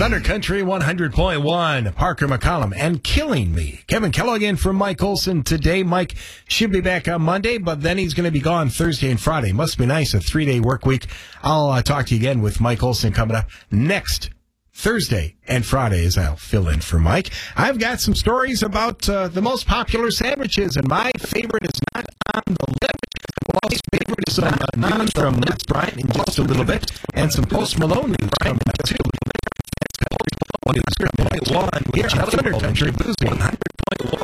Thunder Country 100.1, Parker McCollum and Killing Me. Kevin Kellogg in for Mike Olson today. Mike should be back on Monday, but then he's going to be gone Thursday and Friday. Must be nice, a 3-day work week. I'll talk to you again with Mike Olson coming up next Thursday and Friday as I'll fill in for Mike. I've got some stories about the most popular sandwiches, and my favorite is not on the list. Walt's favorite is some news from Liz Bryant in just a little bit, and some Post Malone news from too. One here at Thunder Country Blues 100.1.